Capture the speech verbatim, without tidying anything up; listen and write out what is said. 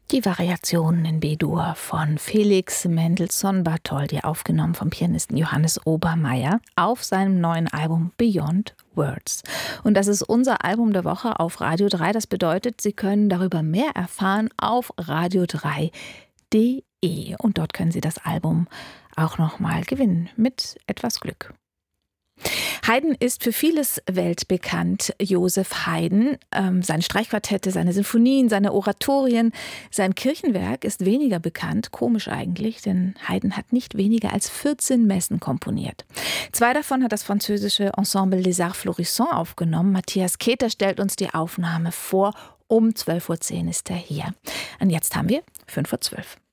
Die Variationen in B-Dur von Felix Mendelssohn Bartholdy, aufgenommen vom Pianisten Johannes Obermaier auf seinem neuen Album Beyond Words. Und das ist unser Album der Woche auf Radio drei. Das bedeutet, Sie können darüber mehr erfahren auf radio drei punkt de. Und dort können Sie das Album auch nochmal gewinnen, mit etwas Glück. Haydn ist für vieles weltbekannt. Joseph Haydn, ähm, seine Streichquartette, seine Sinfonien, seine Oratorien. Sein Kirchenwerk ist weniger bekannt, komisch eigentlich, denn Haydn hat nicht weniger als vierzehn Messen komponiert. Zwei davon hat das französische Ensemble Les Arts Florissants aufgenommen. Matthias Keter stellt uns die Aufnahme vor. Um zwölf Uhr zehn ist er hier. Und jetzt haben wir fünf Uhr zwölf.